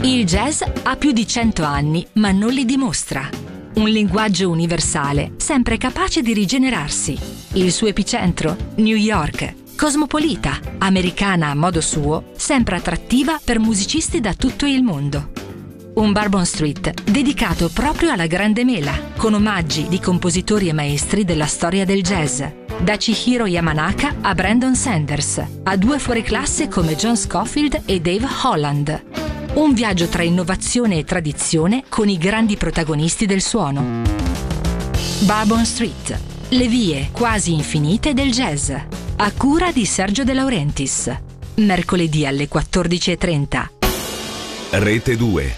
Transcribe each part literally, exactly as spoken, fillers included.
Il jazz ha più di cento anni, ma non li dimostra. Un linguaggio universale, sempre capace di rigenerarsi. Il suo epicentro? New York. Cosmopolita, americana a modo suo, sempre attrattiva per musicisti da tutto il mondo. Un Bourbon Street dedicato proprio alla grande mela, con omaggi di compositori e maestri della storia del jazz. Da Chihiro Yamanaka a Brandon Sanders, a due fuoriclasse come John Scofield e Dave Holland. Un viaggio tra innovazione e tradizione con i grandi protagonisti del suono. Bourbon Street, le vie quasi infinite del jazz, a cura di Sergio De Laurentiis. Mercoledì alle quattordici e trenta. Rete due.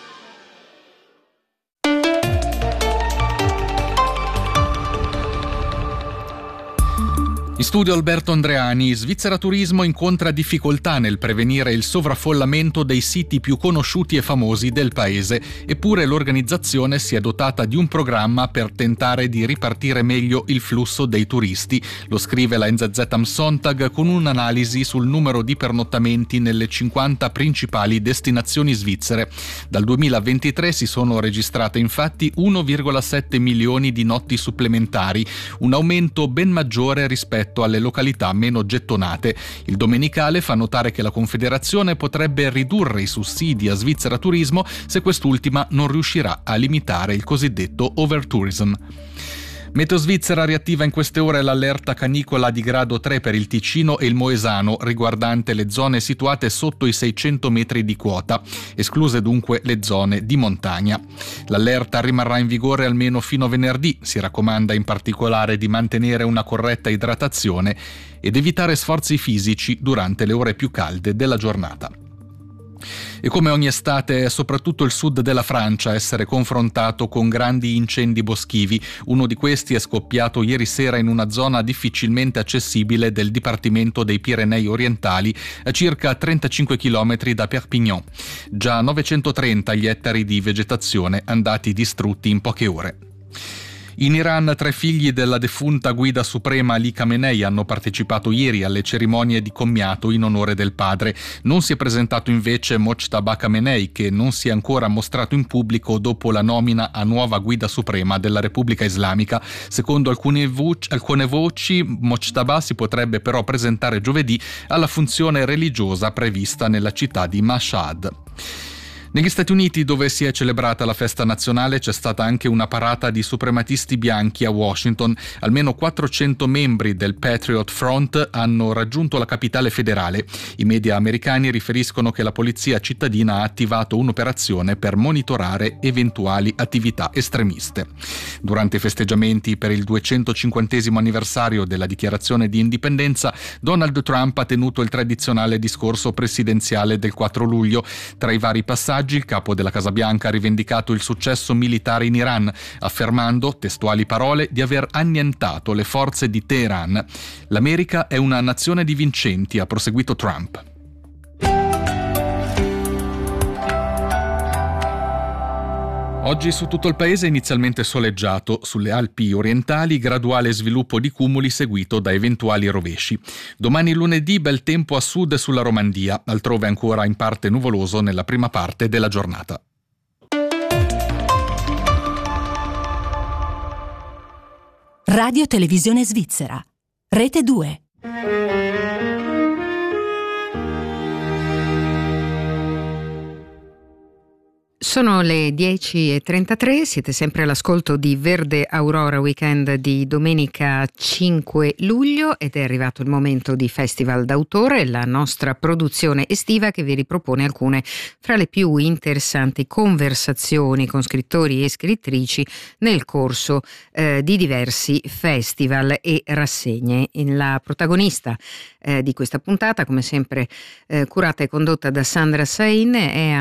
In studio Alberto Andreani. Svizzera Turismo incontra difficoltà nel prevenire il sovraffollamento dei siti più conosciuti e famosi del paese, eppure l'organizzazione si è dotata di un programma per tentare di ripartire meglio il flusso dei turisti. Lo scrive la N Z Z am Sonntag con un'analisi sul numero di pernottamenti nelle cinquanta principali destinazioni svizzere. Dal duemilaventitré si sono registrate infatti uno virgola sette milioni di notti supplementari, un aumento ben maggiore rispetto alle località meno gettonate. Il Domenicale fa notare che la Confederazione potrebbe ridurre i sussidi a Svizzera Turismo se quest'ultima non riuscirà a limitare il cosiddetto overtourism. Meteo Svizzera riattiva in queste ore l'allerta canicola di grado tre per il Ticino e il Moesano, riguardante le zone situate sotto i seicento metri di quota, escluse dunque le zone di montagna. L'allerta rimarrà in vigore almeno fino a venerdì. Si raccomanda in particolare di mantenere una corretta idratazione ed evitare sforzi fisici durante le ore più calde della giornata. E come ogni estate è soprattutto il sud della Francia a essere confrontato con grandi incendi boschivi. Uno di questi è scoppiato ieri sera in una zona difficilmente accessibile del Dipartimento dei Pirenei Orientali, a circa trentacinque chilometri da Perpignan. Già novecentotrenta gli ettari di vegetazione andati distrutti in poche ore. In Iran, tre figli della defunta guida suprema Ali Khamenei hanno partecipato ieri alle cerimonie di commiato in onore del padre. Non si è presentato invece Mojtaba Khamenei, che non si è ancora mostrato in pubblico dopo la nomina a nuova guida suprema della Repubblica Islamica. Secondo alcune voci, alcune voci Mojtaba si potrebbe però presentare giovedì alla funzione religiosa prevista nella città di Mashhad. Negli Stati Uniti, dove si è celebrata la festa nazionale, c'è stata anche una parata di suprematisti bianchi a Washington. Almeno quattrocento membri del Patriot Front hanno raggiunto la capitale federale. I media americani riferiscono che la polizia cittadina ha attivato un'operazione per monitorare eventuali attività estremiste. Durante i festeggiamenti per il duecentocinquantesimo anniversario della dichiarazione di indipendenza, Donald Trump ha tenuto il tradizionale discorso presidenziale del quattro luglio. Tra i vari passaggi, il capo della Casa Bianca ha rivendicato il successo militare in Iran, affermando, testuali parole, di aver annientato le forze di Teheran. L'America è una nazione di vincenti, ha proseguito Trump. Oggi su tutto il paese inizialmente soleggiato, sulle Alpi orientali graduale sviluppo di cumuli seguito da eventuali rovesci. Domani lunedì bel tempo a sud e sulla Romandia, altrove ancora in parte nuvoloso nella prima parte della giornata. Radio Televisione Svizzera, Rete due. Sono le dieci e trentatré, siete sempre all'ascolto di Verde Aurora Weekend di domenica cinque luglio ed è arrivato il momento di Festival d'autore, la nostra produzione estiva che vi ripropone alcune fra le più interessanti conversazioni con scrittori e scrittrici nel corso eh, di diversi festival e rassegne. La protagonista eh, di questa puntata, come sempre eh, curata e condotta da Sandra Sain, è